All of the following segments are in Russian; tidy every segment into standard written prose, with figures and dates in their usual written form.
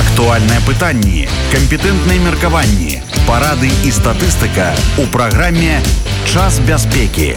Актуальнае пытанне, кампетэнтныя меркаванні, парады і статыстыка ў праграме «Час бяспекі».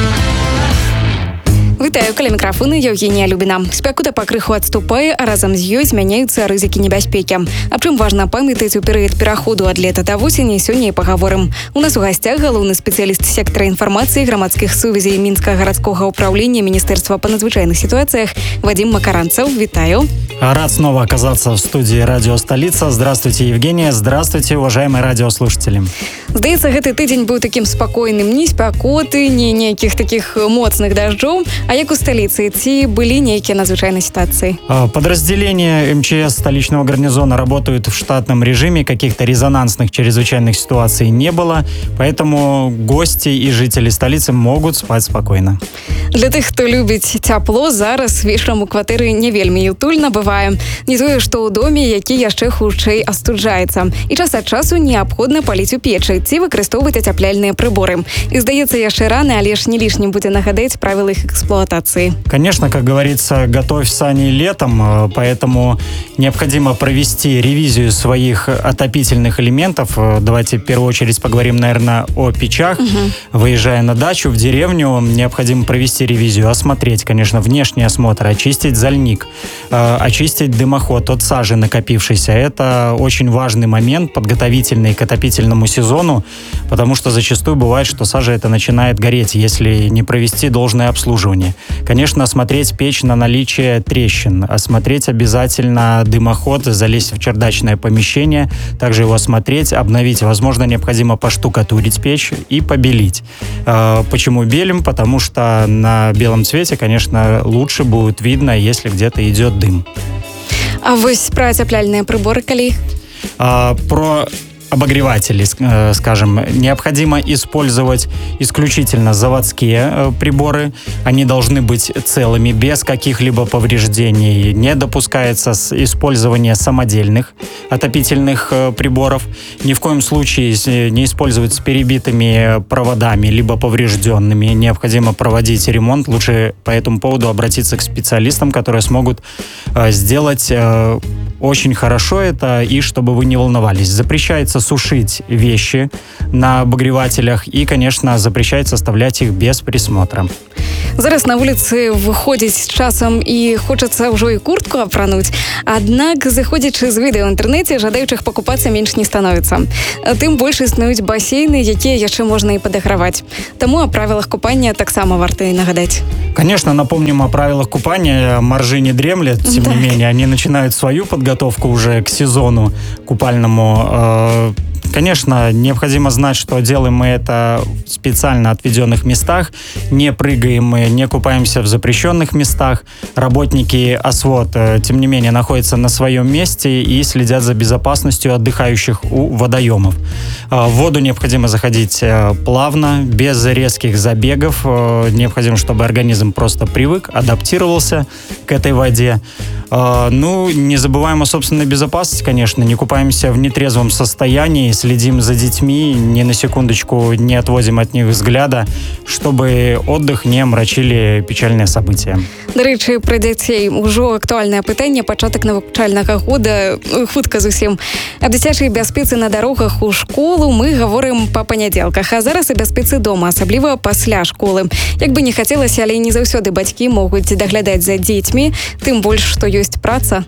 Вітаю, каля мікрафона Евгения Любіна. Спякота пакрыху адступае, а разам з ёй змяняюцца рызыкі небяспекі. Аб чым важна памятаць у перыяд пераходу ад лета да восені, сёння і пагаворым. У нас у гасцях галоўны спецыяліст сектара інфармацыі грамадскіх сувязей Мінскага гарадскога управлення Министерства по надзвычайных ситуациях Вадим Макаранцев. Витаю. Рад снова оказаться в студии «Радио Столица». Здравствуйте, Евгения. Здравствуйте, уважаемые радиослушатели. Здаецца, гэты тыдзень быў таким спакойным, ні спякоты, ні нейкіх таких моцных дажджоў. А як у столицы? Ці былі нейкія надзвычайныя ситуации? Подразделения МЧС столичного гарнизона работают в штатном режиме. Каких-то резонансных чрезвычайных ситуаций не было. Поэтому гости и жители столицы могут спать спокойно. Для тых, хто любіць цяпло, зараз вечарам у кватэры не вельмі утульна бывае. Не тое, што ў доме, які яшчэ хутчэй астуджаецца. І час ад часу неабходна паліць у печы ці выкарыстоўваць ацяпляльныя прыборы. І здаецца, яшчэ рана, але ж не лішнім будзе нагадаць правілы іх эксплуатации. Конечно, как говорится, готовь сани летом, поэтому необходимо провести ревизию своих отопительных элементов. Давайте в первую очередь поговорим, наверное, о печах. Выезжая на дачу, в деревню, необходимо провести ревизию, осмотреть, конечно, внешний осмотр, очистить зальник, очистить дымоход от сажи накопившейся. Это очень важный момент, подготовительный к отопительному сезону, потому что зачастую бывает, что сажа это начинает гореть, если не провести должное обслуживание. Конечно, осмотреть печь на наличие трещин, осмотреть обязательно дымоход, залезть в чердачное помещение, также его осмотреть, обновить. Возможно, необходимо поштукатурить печь и побелить. Почему белим? Потому что на белом цвете, конечно, лучше будет видно, если где-то идет дым. А вось про ацяпляльныя приборы, калі? Про обогреватели, скажем, необходимо использовать исключительно заводские приборы. Они должны быть целыми, без каких-либо повреждений. Не допускается использование самодельных отопительных приборов. Ни в коем случае не использовать с перебитыми проводами, либо поврежденными. Необходимо проводить ремонт. Лучше по этому поводу обратиться к специалистам, которые смогут сделать очень хорошо это, и чтобы вы не волновались. Запрещается сушить вещи на обогревателях и, конечно, запрещается оставлять их без присмотра. Зараз на вуліцы выходзіць з часам і хочацца ўжо і куртку апрануць. Аднак, заходзячы з відэа ў інтэрнэце, жадаючых пакупацца менш не становіцца. Тым больш існуюць басейны, якія яшчэ можна і падаграваць. Таму о правилах купання таксама варта і нагадаць. Конечно, напомним о правилах купания. Моржи не дремлят, тем не менее. Они начинают свою подготовку уже к сезону купальному. Конечно, необходимо знать, что делаем мы это в специально отведенных местах. Не прыгаем мы, не купаемся в запрещенных местах. Работники ОСВОД, тем не менее, находятся на своем месте и следят за безопасностью отдыхающих у водоемов. В воду необходимо заходить плавно, без резких забегов. Необходимо, чтобы организм просто привык, адаптировался к этой воде. Ну, не забываем о собственной безопасности, конечно. Не купаемся в нетрезвом состоянии, следим за детьми, ни на секундочку не отводим от них взгляда, чтобы отдых не омрачили печальные события. До речі, про дзяцей ужо актуальнае пытанне, пачатак навучальнага года, хутка зусім. Аб дзіцячай бяспецы на дарогах у школу мы гаворым па панядзелках, а зараз і бяспецы дома, асабліва пасля школы. Як бы не хацелася, але не заўсёды бацькі могуць даглядаць за дзецьмі, тым больш, што ёсць праца.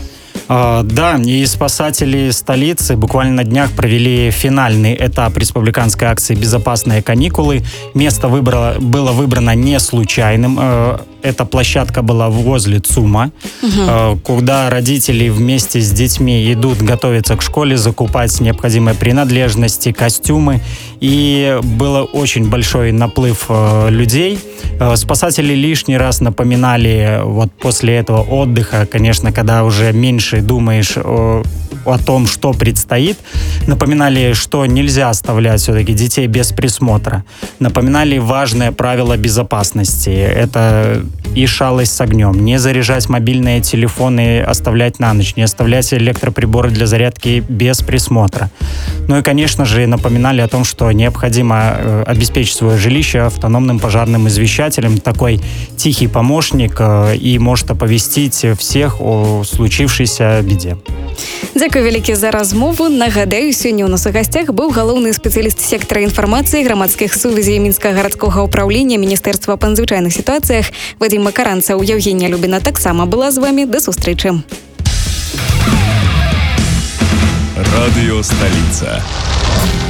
Да, и спасатели столицы буквально на днях провели финальный этап республиканской акции «Безопасные каникулы». Место было выбрано не случайным. Эта площадка была возле ЦУМа, куда родители вместе с детьми идут готовиться к школе, закупать необходимые принадлежности, костюмы. И был очень большой наплыв людей. Спасатели лишний раз напоминали вот после этого отдыха, конечно, когда уже меньше думаешь о том, что предстоит, напоминали, что нельзя оставлять все-таки детей без присмотра. Напоминали важное правило безопасности. Это и шалость с огнем. Не заряжать мобильные телефоны, оставлять на ночь. Не оставлять электроприборы для зарядки без присмотра. Ну и, конечно же, напоминали о том, что необходимо обеспечить свое жилище автономным пожарным извещателем. Такой тихий помощник и может оповестить всех о случившейся беде. Дзякуй вялікі за размову. Нагадаю, сёння ў нас у гасцях быў галоўны спецыяліст сектара інфармацыі грамадскіх сувязей Мінскага гарадскога ўправлення Міністэрства па надзвычайных сітуацыях Вадзім Макаранцаў. Евгения Любіна таксама была з вами. До сустрэчы. Радыё Сталіца.